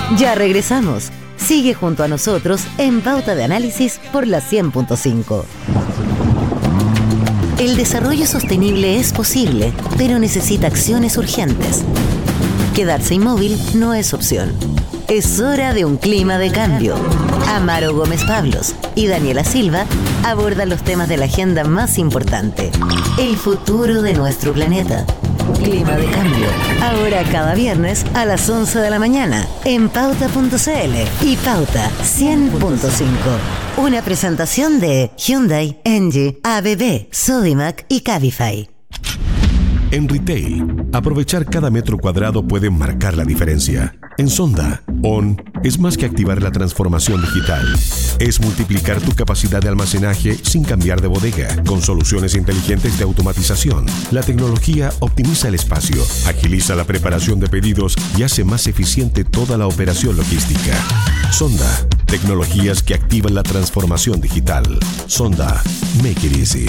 Ya regresamos. Sigue junto a nosotros en Pauta de Análisis por la 100.5. El desarrollo sostenible es posible, pero necesita acciones urgentes. Quedarse inmóvil no es opción. Es hora de un clima de cambio. Amaro Gómez Pablos y Daniela Silva abordan los temas de la agenda más importante. El futuro de nuestro planeta. Clima de cambio. Ahora cada viernes a las 11 de la mañana en Pauta.cl y Pauta 100.5. Una presentación de Hyundai, Engie, ABB, Sodimac y Cabify. En retail, aprovechar cada metro cuadrado puede marcar la diferencia. En Sonda, ON es más que activar la transformación digital. Es multiplicar tu capacidad de almacenaje sin cambiar de bodega. Con soluciones inteligentes de automatización, la tecnología optimiza el espacio, agiliza la preparación de pedidos y hace más eficiente toda la operación logística. Sonda, tecnologías que activan la transformación digital. Sonda, make it easy.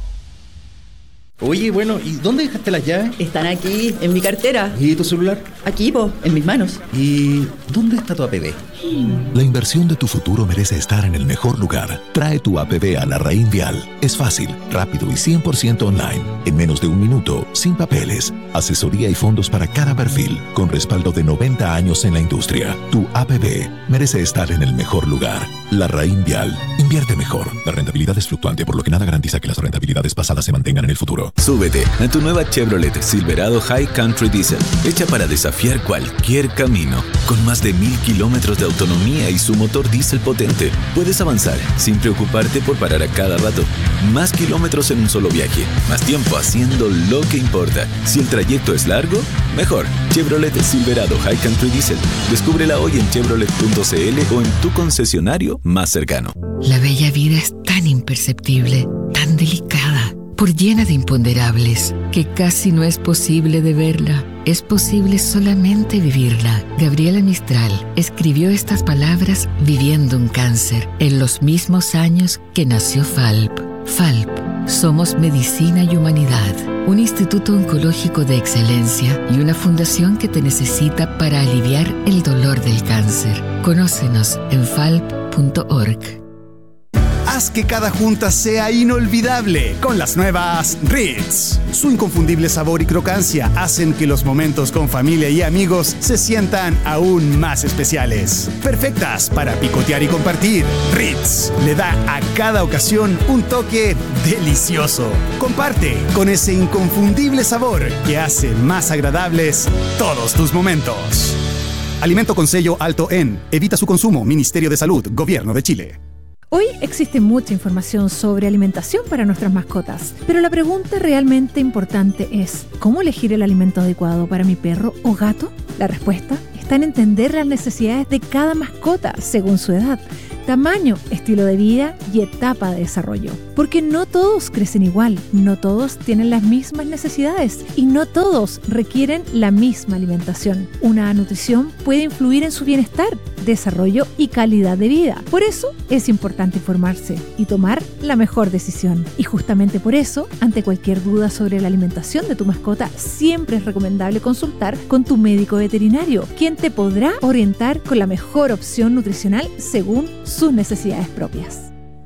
Oye, bueno, ¿y dónde dejaste las llaves? Están aquí, en mi cartera. ¿Y tu celular? Aquí, en mis manos. ¿Y dónde está tu APB? La inversión de tu futuro merece estar en el mejor lugar. Trae tu APB a Larraín Vial. Es fácil, rápido y 100% online. En menos de un minuto, sin papeles. Asesoría y fondos para cada perfil, con respaldo de 90 años en la industria. Tu APB merece estar en el mejor lugar. Larraín Vial. Invierte mejor. La rentabilidad es fluctuante, por lo que nada garantiza que las rentabilidades pasadas se mantengan en el futuro. Súbete a tu nueva Chevrolet Silverado High Country Diesel, hecha para desafiar cualquier camino. Con más de 1000 kilómetros de autonomía y su motor diésel potente, puedes avanzar sin preocuparte por parar a cada rato. Más kilómetros en un solo viaje, más tiempo haciendo lo que importa. Si el trayecto es largo, mejor. Chevrolet Silverado High Country Diesel. Descúbrela hoy en chevrolet.cl o en tu concesionario más cercano. La bella vida es tan imperceptible, tan delicada, por llena de imponderables, que casi no es posible de verla. Es posible solamente vivirla. Gabriela Mistral escribió estas palabras viviendo un cáncer, en los mismos años que nació FALP. FALP, somos medicina y humanidad, un instituto oncológico de excelencia y una fundación que te necesita para aliviar el dolor del cáncer. Conócenos en falp.org. Haz que cada junta sea inolvidable con las nuevas Ritz. Su inconfundible sabor y crocancia hacen que los momentos con familia y amigos se sientan aún más especiales. Perfectas para picotear y compartir. Ritz le da a cada ocasión un toque delicioso. Comparte con ese inconfundible sabor que hace más agradables todos tus momentos. Alimento con sello alto en. Evita su consumo. Ministerio de Salud. Gobierno de Chile. Hoy existe mucha información sobre alimentación para nuestras mascotas, pero la pregunta realmente importante es: ¿cómo elegir el alimento adecuado para mi perro o gato? La respuesta está en entender las necesidades de cada mascota según su edad, tamaño, estilo de vida y etapa de desarrollo. Porque no todos crecen igual, no todos tienen las mismas necesidades y no todos requieren la misma alimentación. Una nutrición puede influir en su bienestar, desarrollo y calidad de vida. Por eso es importante informarse y tomar la mejor decisión. Y justamente por eso, ante cualquier duda sobre la alimentación de tu mascota, siempre es recomendable consultar con tu médico veterinario, quien te podrá orientar con la mejor opción nutricional según sus necesidades propias.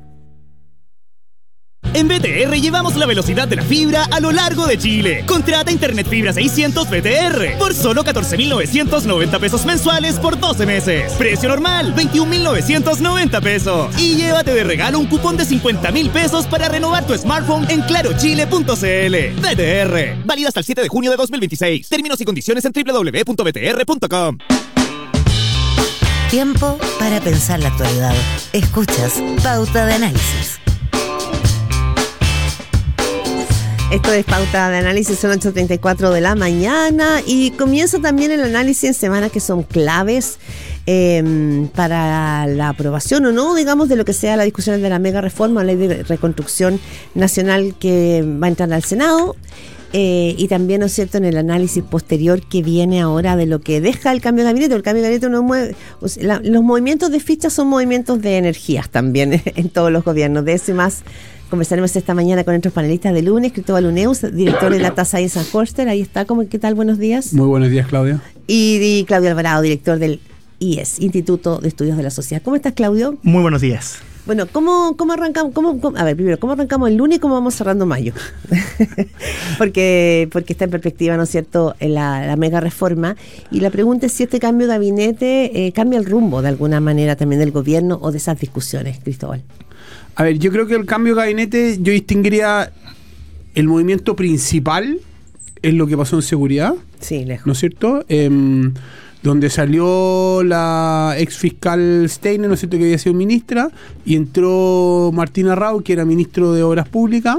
En BTR llevamos la velocidad de la fibra a lo largo de Chile. Contrata Internet Fibra 600 BTR por solo 14,990 pesos mensuales por 12 meses. Precio normal, 21,990 pesos. Y llévate de regalo un cupón de 50,000 pesos para renovar tu smartphone en clarochile.cl. BTR, válido hasta el 7 de junio de 2026. Términos y condiciones en www.btr.com. Tiempo para pensar la actualidad. Escuchas Pauta de Análisis. Esto es Pauta de Análisis, son 8:34 de la mañana y comienza también el análisis en semanas que son claves para la aprobación o no, digamos, de lo que sea la discusión de la mega reforma, ley de reconstrucción nacional que va a entrar al Senado. Y también, ¿no es cierto?, en el análisis posterior que viene ahora de lo que deja el cambio de gabinete. El cambio de gabinete no mueve, o sea, los movimientos de fichas son movimientos de energías también en todos los gobiernos. De eso y más conversaremos esta mañana con nuestros panelistas de lunes. Cristóbal Uneus, director de Data Science and Forster. Ahí está. ¿Qué tal? Buenos días. Muy buenos días, Claudia. Y Claudio Alvarado, director del IES, Instituto de Estudios de la Sociedad. ¿Cómo estás, Claudio? Muy buenos días. Bueno, ¿cómo arrancamos? A ver, primero, ¿cómo arrancamos el lunes y cómo vamos cerrando mayo? porque está en perspectiva, ¿no es cierto?, la mega reforma. Y la pregunta es si este cambio de gabinete cambia el rumbo de alguna manera también del gobierno o de esas discusiones, Cristóbal. A ver, yo creo que el cambio de gabinete, yo distinguiría el movimiento principal en lo que pasó en seguridad. Sí, lejos. ¿No es cierto? Donde salió la ex fiscal Steiner, ¿no es cierto?, que había sido ministra, y entró Martín Arrau, que era ministro de Obras Públicas.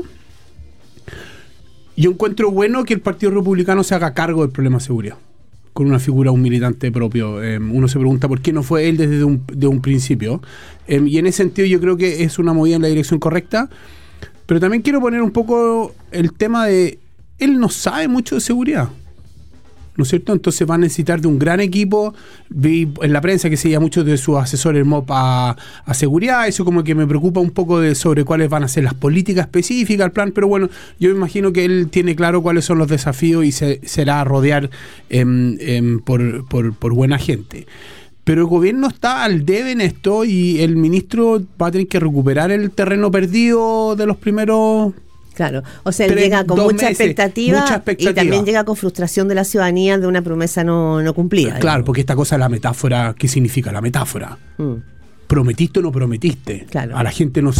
Yo encuentro bueno que el Partido Republicano se haga cargo del problema de seguridad, con una figura, un militante propio. Uno se pregunta por qué no fue él desde un principio. Y en ese sentido yo creo que es una movida en la dirección correcta. Pero también quiero poner un poco el tema de, él no sabe mucho de seguridad, ¿no es cierto? Entonces va a necesitar de un gran equipo. Vi en la prensa que seguía muchos de sus asesores MOP a seguridad. Eso como que me preocupa un poco sobre cuáles van a ser las políticas específicas, el plan. Pero bueno, yo me imagino que él tiene claro cuáles son los desafíos y será rodear por buena gente. Pero el gobierno está al debe en esto y el ministro va a tener que recuperar el terreno perdido de los primeros... Claro, o sea, él llega con mucha expectativa y también llega con frustración de la ciudadanía de una promesa no cumplida. Claro, porque esta cosa de la metáfora, ¿qué significa la metáfora? ¿Prometiste o no prometiste? Claro. A la gente no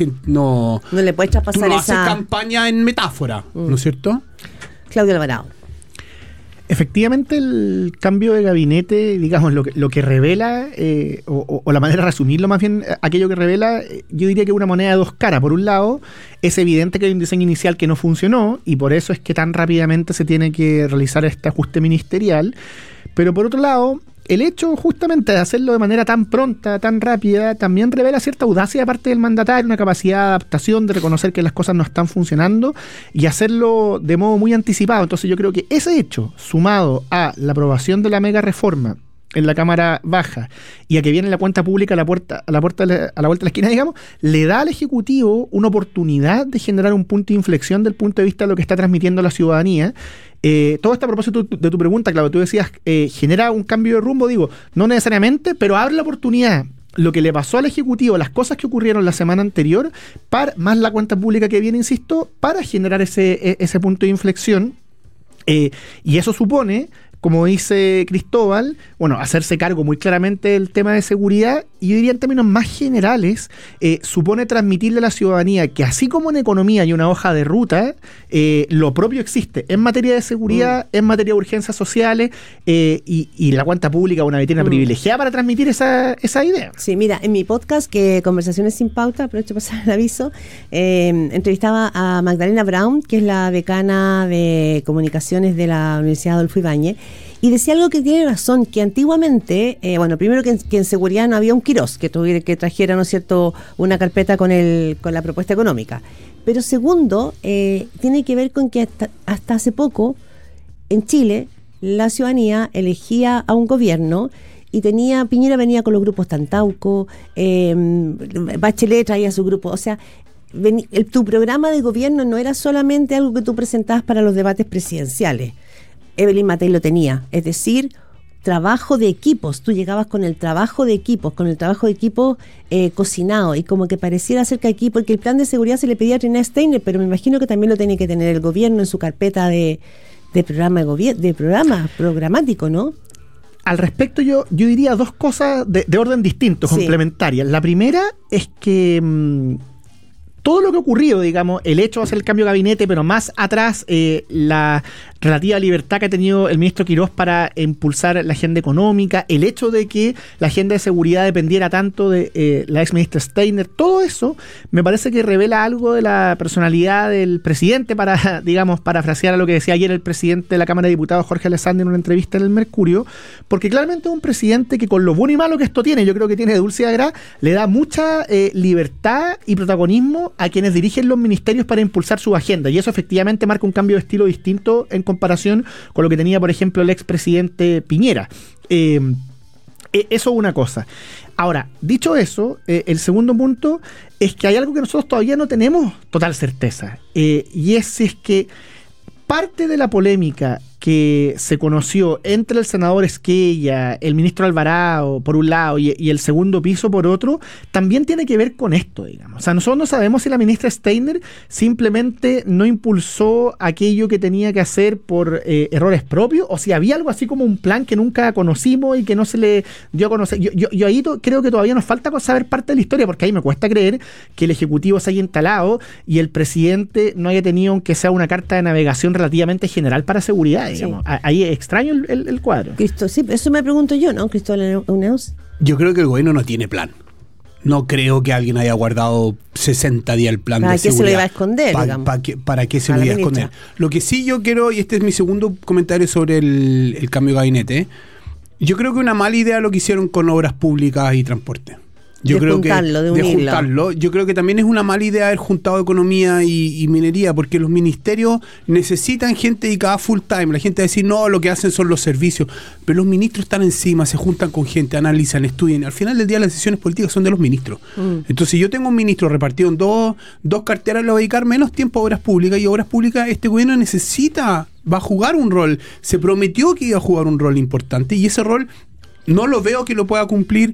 le puedes traspasar no hace campaña en metáfora, ¿no es cierto? Claudio Alvarado. Efectivamente, el cambio de gabinete, digamos, lo que revela, o la manera de resumirlo más bien, aquello que revela, yo diría que es una moneda de dos caras. Por un lado, es evidente que hay un diseño inicial que no funcionó y por eso es que tan rápidamente se tiene que realizar este ajuste ministerial. Pero por otro lado, el hecho justamente de hacerlo de manera tan pronta, tan rápida, también revela cierta audacia de parte del mandatario, una capacidad de adaptación, de reconocer que las cosas no están funcionando y hacerlo de modo muy anticipado. Entonces yo creo que ese hecho, sumado a la aprobación de la mega reforma en la Cámara Baja y a que viene la cuenta pública a la vuelta de la esquina, digamos, le da al Ejecutivo una oportunidad de generar un punto de inflexión del punto de vista de lo que está transmitiendo la ciudadanía. Todo esto a propósito de tu pregunta, Claudio, tú decías, genera un cambio de rumbo, digo, no necesariamente, pero abre la oportunidad. Lo que le pasó al Ejecutivo, las cosas que ocurrieron la semana anterior, más la cuenta pública que viene, insisto, para generar ese punto de inflexión. Y eso supone, como dice Cristóbal, bueno, hacerse cargo muy claramente del tema de seguridad, y yo diría en términos más generales, supone transmitirle a la ciudadanía que así como en economía hay una hoja de ruta, lo propio existe en materia de seguridad, en materia de urgencias sociales, y la cuenta pública es una vitrina privilegiada para transmitir esa idea. Sí, mira, en mi podcast, que Conversaciones sin Pauta, aprovecho para pasar el aviso, entrevistaba a Magdalena Brown, que es la decana de comunicaciones de la Universidad Adolfo Ibáñez, y decía algo que tiene razón, que antiguamente, primero que en seguridad no había un Quirós que trajera, ¿no es cierto?, una carpeta con la propuesta económica. Pero segundo, tiene que ver con que hasta hace poco, en Chile, la ciudadanía elegía a un gobierno y Piñera venía con los grupos Tantauco, Bachelet traía su grupo, o sea, tu programa de gobierno no era solamente algo que tú presentabas para los debates presidenciales. Evelyn Matei lo tenía, es decir, trabajo de equipos. Tú llegabas con el trabajo de equipos, cocinado, y como que pareciera ser que aquí, porque el plan de seguridad se le pedía a Trina Steiner, pero me imagino que también lo tiene que tener el gobierno en su carpeta de programa programático, ¿no? Al respecto, yo diría dos cosas de orden distinto, complementarias. La primera es que todo lo que ha ocurrido, digamos, el hecho de hacer el cambio de gabinete, pero más atrás la relativa libertad que ha tenido el ministro Quirós para impulsar la agenda económica, el hecho de que la agenda de seguridad dependiera tanto de la ex ministra Steiner, todo eso me parece que revela algo de la personalidad del presidente, para, digamos, parafrasear a lo que decía ayer el presidente de la Cámara de Diputados, Jorge Alessandri, en una entrevista en El Mercurio, porque claramente es un presidente que, con lo bueno y malo que esto tiene, yo creo que tiene de dulce y de agradable, le da mucha libertad y protagonismo a quienes dirigen los ministerios para impulsar su agenda, y eso efectivamente marca un cambio de estilo distinto en comparación con lo que tenía, por ejemplo, el expresidente Piñera. Eso es una cosa. Ahora, dicho eso, el segundo punto es que hay algo que nosotros todavía no tenemos total certeza, y es si es que parte de la polémica que se conoció entre el senador Esquella, el ministro Alvarado por un lado y el segundo piso por otro, también tiene que ver con esto, digamos. O sea, nosotros no sabemos si la ministra Steiner simplemente no impulsó aquello que tenía que hacer por errores propios, o si había algo así como un plan que nunca conocimos y que no se le dio a conocer. Yo ahí creo que todavía nos falta saber parte de la historia, porque ahí me cuesta creer que el Ejecutivo se haya instalado y el presidente no haya tenido, aunque sea una carta de navegación relativamente general para seguridad, digamos. Sí. Ahí es extraño el cuadro. Cristo, sí, eso me pregunto yo, ¿no, Cristóbal Uneos? Yo creo que el gobierno no tiene plan. No creo que alguien haya guardado 60 días el plan de seguridad. ¿Para qué se lo iba a esconder? ¿Para qué se lo iba a esconder? Lo que sí yo quiero, y este es mi segundo comentario sobre el cambio de gabinete, yo creo que una mala idea lo que hicieron con obras públicas y transporte. Yo creo que de juntarlo. Yo creo que también es una mala idea haber juntado economía y minería, porque los ministerios necesitan gente dedicada full time. La gente va a decir, no, lo que hacen son los servicios, pero los ministros están encima, se juntan con gente, analizan, estudian. Al final del día las decisiones políticas son de los ministros. Entonces, si yo tengo un ministro repartido en dos carteras, le voy a dedicar menos tiempo a obras públicas, y obras públicas este gobierno va a jugar un rol. Se prometió que iba a jugar un rol importante, y ese rol no lo veo que lo pueda cumplir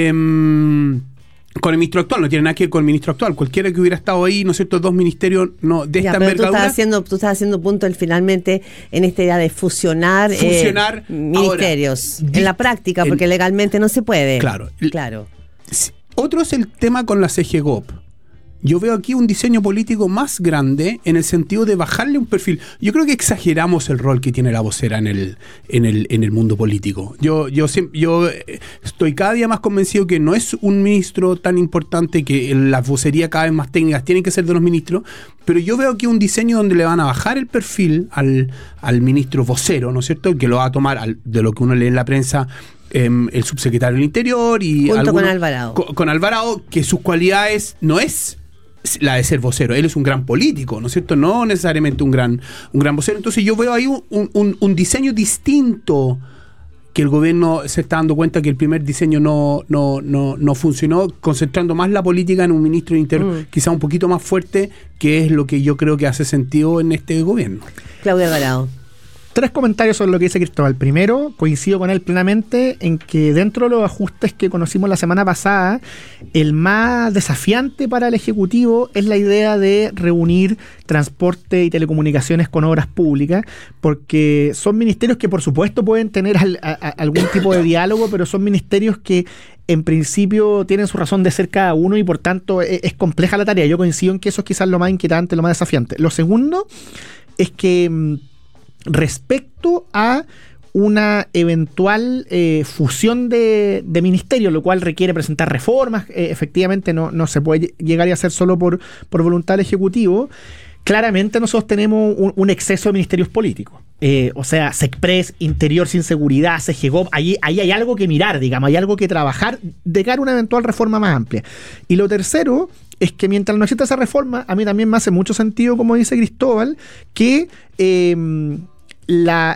con el ministro actual. No tiene nada que ver con el ministro actual. Cualquiera que hubiera estado ahí, ¿no es cierto?, dos ministerios de esta envergadura. Tú estás haciendo punto finalmente en esta idea de fusionar ministerios. Ahora, en la práctica, porque legalmente no se puede. Claro. Otro es el tema con la CGGOP. Yo veo aquí un diseño político más grande en el sentido de bajarle un perfil. Yo creo que exageramos el rol que tiene la vocera en el mundo político. Yo estoy cada día más convencido que no es un ministro tan importante, que las vocerías cada vez más técnicas tienen que ser de los ministros, pero yo veo aquí un diseño donde le van a bajar el perfil al ministro vocero, ¿no es cierto?, que lo va a tomar de lo que uno lee en la prensa, el subsecretario del Interior y junto con Alvarado. Con Alvarado, que sus cualidades no es la de ser vocero. Él es un gran político, ¿no es cierto? No necesariamente un gran vocero. Entonces yo veo ahí un diseño distinto, que el gobierno se está dando cuenta que el primer diseño no funcionó, concentrando más la política en un ministro de Interior quizá un poquito más fuerte, que es lo que yo creo que hace sentido en este gobierno. Claudia Alvarado. 3 comentarios sobre lo que dice Cristóbal. Primero, coincido con él plenamente en que dentro de los ajustes que conocimos la semana pasada, el más desafiante para el Ejecutivo es la idea de reunir transporte y telecomunicaciones con obras públicas, porque son ministerios que por supuesto pueden tener algún tipo de diálogo, pero son ministerios que en principio tienen su razón de ser cada uno, y por tanto es compleja la tarea. Yo coincido en que eso es quizás lo más inquietante, lo más desafiante. Lo segundo es que respecto a una eventual fusión de ministerios, lo cual requiere presentar reformas, efectivamente no se puede llegar a hacer solo por voluntad del Ejecutivo. Claramente nosotros tenemos un exceso de ministerios políticos. O sea, SECPRES, Interior sin seguridad, CGGOP, ahí hay algo que mirar, digamos, hay algo que trabajar de cara a una eventual reforma más amplia. Y lo tercero es que mientras no exista esa reforma, a mí también me hace mucho sentido, como dice Cristóbal, que la